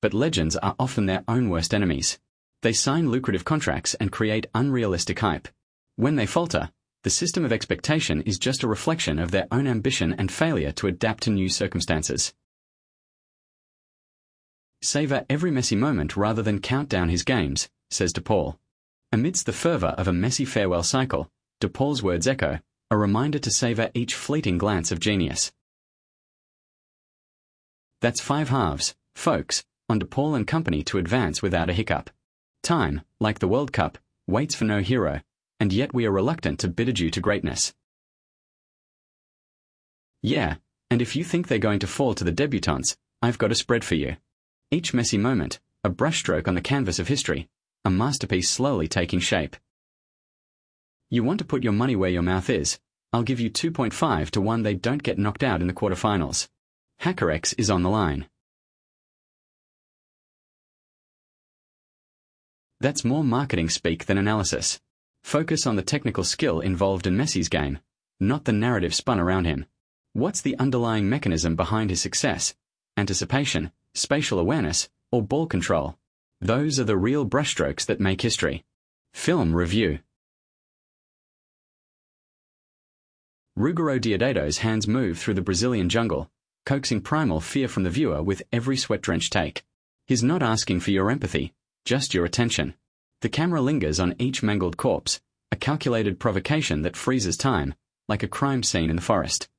but legends are often their own worst enemies. They sign lucrative contracts and create unrealistic hype. When they falter, the system of expectation is just a reflection of their own ambition and failure to adapt to new circumstances. Savor every Messi moment rather than count down his games, says DePaul. Amidst the fervor of a Messi farewell cycle, DePaul's words echo, a reminder to savor each fleeting glance of genius. That's 5 halves, folks, on DePaul and company to advance without a hiccup. Time, like the World Cup, waits for no hero, and yet we are reluctant to bid adieu to greatness. Yeah, and if you think they're going to fall to the debutantes, I've got a spread for you. Each Messi moment, a brushstroke on the canvas of history, a masterpiece slowly taking shape. You want to put your money where your mouth is? I'll give you 2.5 to 1 they don't get knocked out in the quarterfinals. HackerX is on the line. That's more marketing speak than analysis. Focus on the technical skill involved in Messi's game, not the narrative spun around him. What's the underlying mechanism behind his success? Anticipation, spatial awareness, or ball control? Those are the real brushstrokes that make history. Film review. Ruggero Deodato's hands move through the Brazilian jungle, coaxing primal fear from the viewer with every sweat-drenched take. He's not asking for your empathy, just your attention. The camera lingers on each mangled corpse, a calculated provocation that freezes time, like a crime scene in the forest.